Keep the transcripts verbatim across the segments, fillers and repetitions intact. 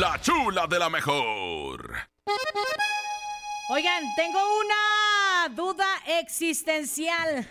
la chula de la mejor. Oigan, tengo una duda existencial.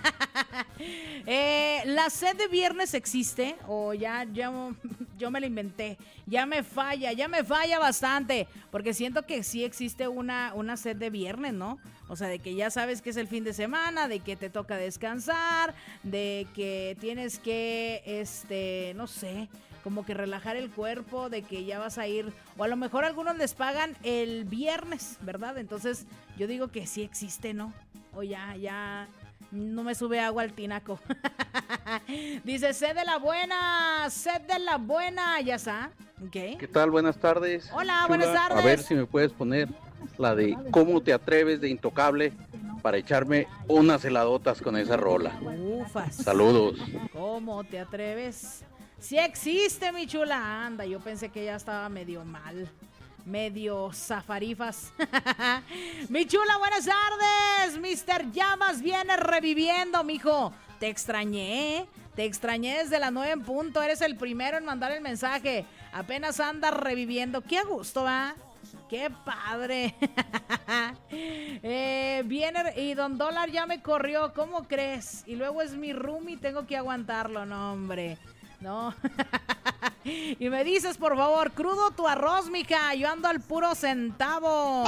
eh, ¿La sed de viernes existe? O ya, ya yo me la inventé. Ya me falla, ya me falla bastante. Porque siento que sí existe una, una sed de viernes, ¿no? O sea, de que ya sabes que es el fin de semana, de que te toca descansar, de que tienes que, este, no sé, como que relajar el cuerpo, de que ya vas a ir, o a lo mejor algunos les pagan el viernes, ¿verdad? Entonces yo digo que sí existe, ¿no? O ya, ya no me sube agua al tinaco. Dice, sed de la buena, sed de la buena, ya está. Okay. ¿Qué tal? Buenas tardes. Hola, Chula. buenas tardes. A ver si me puedes poner la de ¿Cómo te atreves de Intocable para echarme unas heladotas con esa rola? Ufas. Saludos. ¿Cómo te atreves? Sí existe, mi chula. Anda, yo pensé que ya estaba medio mal. Medio zafarifas. Mi chula, buenas tardes. mister Llamas viene reviviendo, mijo. Te extrañé, te extrañé desde las nueve en punto. Eres el primero en mandar el mensaje. Apenas andas reviviendo. Qué a gusto, ¿va? ¡Qué padre! eh, viene y Don Dólar ya me corrió. ¿Cómo crees? Y luego es mi roomie, tengo que aguantarlo. No, hombre. No. Y me dices, por favor, crudo tu arroz, mija. Yo ando al puro centavo.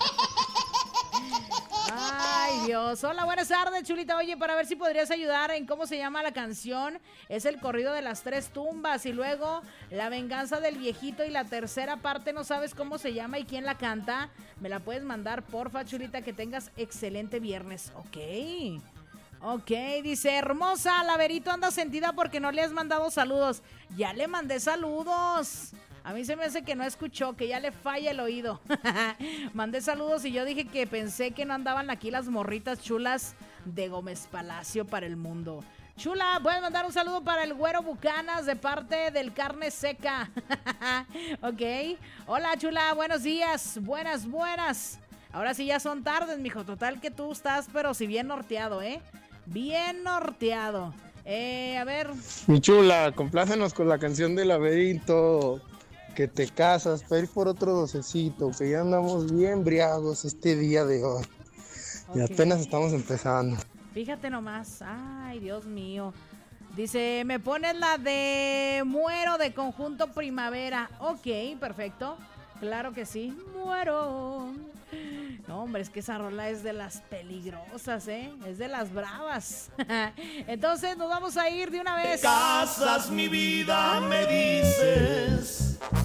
Ay, Dios. Hola, buenas tardes, chulita. Oye, para ver si podrías ayudar en cómo se llama la canción. Es el corrido de las tres tumbas. Y luego La venganza del viejito. Y la tercera parte no sabes cómo se llama y quién la canta. Me la puedes mandar, porfa, chulita. Que tengas excelente viernes. Ok. Ok, dice, hermosa, Laverito anda sentida porque no le has mandado saludos. Ya le mandé saludos. A mí se me hace que no escuchó, que ya le falla el oído. Mandé saludos y yo dije que pensé que no andaban aquí las morritas chulas de Gómez Palacio para el mundo. Chula, puedes mandar un saludo para el Güero Bucanas de parte del Carne Seca. Ok. Hola, chula, buenos días. Buenas, buenas. Ahora sí ya son tardes, mijo. Total que tú estás, pero si bien norteado, ¿eh? Bien norteado. Eh, a ver. Mi chula, complácenos con la canción del laberinto. Que te casas, para ir por otro docecito. Que ya andamos bien briagos este día de hoy. Okay. Y apenas estamos empezando. Fíjate nomás. Ay, Dios mío. Dice, me pones la de Muero de Conjunto Primavera. Ok, perfecto. Claro que sí. Muero. No, hombre, es que esa rola es de las peligrosas, ¿eh? Es de las bravas. Entonces nos vamos a ir de una vez. Te casas, mi vida, me dices.